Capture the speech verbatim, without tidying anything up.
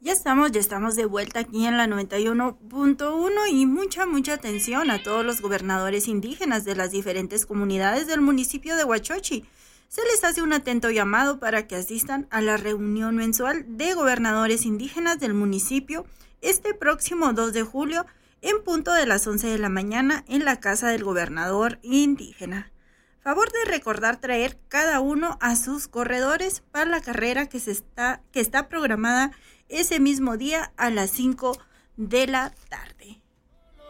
Ya estamos, ya estamos de vuelta aquí en la noventa y uno punto uno y mucha, mucha atención a todos los gobernadores indígenas de las diferentes comunidades del municipio de Huachochi. Se les hace un atento llamado para que asistan a la reunión mensual de gobernadores indígenas del municipio este próximo dos de julio en punto de las once de la mañana en la casa del gobernador indígena. Favor de recordar traer cada uno a sus corredores para la carrera que, se está, que está programada ese mismo día a las cinco de la tarde.